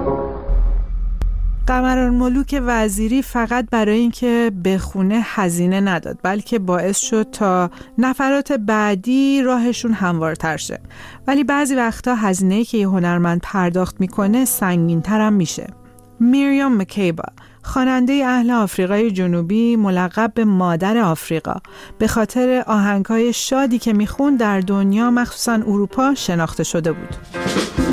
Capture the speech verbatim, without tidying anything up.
قمرالملوک وزیری فقط برای اینکه بخونه هزینه نداد، بلکه باعث شد تا نفرات بعدی راهشون هموارتر شه. ولی بعضی وقتا هزینه‌ای که یه هنرمند پرداخت میکنه سنگین‌تر هم میشه. میریام مکیبا، خواننده اهل آفریقای جنوبی ملقب به مادر آفریقا، به خاطر آهنگ‌های شادی که میخوند در دنیا مخصوصاً اروپا شناخته شده بود.